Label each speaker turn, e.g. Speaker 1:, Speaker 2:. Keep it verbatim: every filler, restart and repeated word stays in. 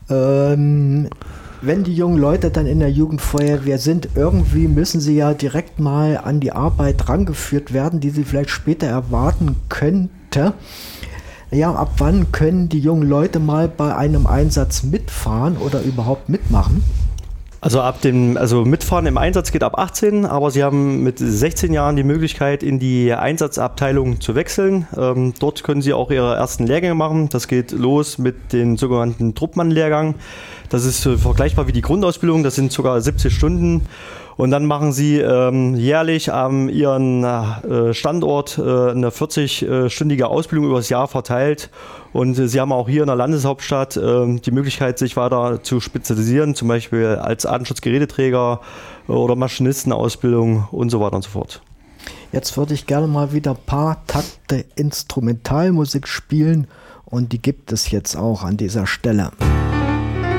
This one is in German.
Speaker 1: Ähm, wenn die jungen Leute dann in der Jugendfeuerwehr sind, irgendwie müssen sie ja direkt mal an die Arbeit rangeführt werden, die sie vielleicht später erwarten könnte. Ja, ab wann können die jungen Leute mal bei einem Einsatz mitfahren oder überhaupt mitmachen?
Speaker 2: Also ab dem, also mitfahren im Einsatz geht ab achtzehn, aber sie haben mit sechzehn Jahren die Möglichkeit, in die Einsatzabteilung zu wechseln. Ähm, dort können sie auch ihre ersten Lehrgänge machen. Das geht los mit dem sogenannten Truppmann-Lehrgang. Das ist äh, vergleichbar wie die Grundausbildung, das sind sogar siebzig Stunden. Und dann machen sie ähm, jährlich an ihren äh, Standort äh, eine vierzig-stündige Ausbildung über das Jahr verteilt. Und äh, sie haben auch hier in der Landeshauptstadt äh, die Möglichkeit, sich weiter zu spezialisieren, zum Beispiel als Atemschutzgeräteträger äh, oder Maschinistenausbildung und so weiter und so fort.
Speaker 1: Jetzt würde ich gerne mal wieder ein paar Takte Instrumentalmusik spielen und die gibt es jetzt auch an dieser Stelle.